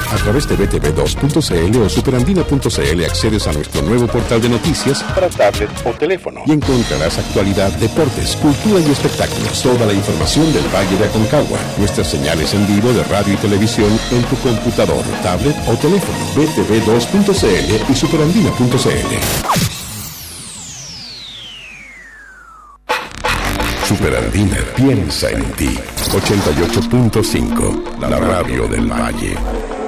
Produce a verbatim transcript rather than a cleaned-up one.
A través de b t v dos punto c l o superandina punto c l accedes a nuestro nuevo portal de noticias para tablet o teléfono y encontrarás actualidad, deportes, cultura y espectáculos. Toda la información del Valle de Aconcagua. Nuestras señales en vivo de radio y televisión en tu computador, tablet o teléfono. b t v dos punto c l y superandina punto c l. Superandina piensa en ti. ochenta y ocho punto cinco, la radio del Valle.